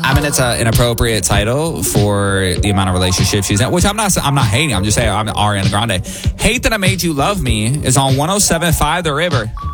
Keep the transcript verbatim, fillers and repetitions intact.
I mean, it's a, an appropriate title for the amount of relationships she's in, which I'm not I'm not hating. I'm just saying I'm Ariana Grande. Hate That I Made You Love Me is on one oh seven point five The River.